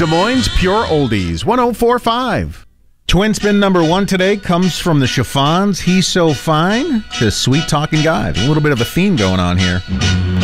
Des Moines Pure Oldies, 104.5. Twin spin number 1 today comes from the Chiffons, He's So Fine, to Sweet Talking Guy. A little bit of a theme going on here.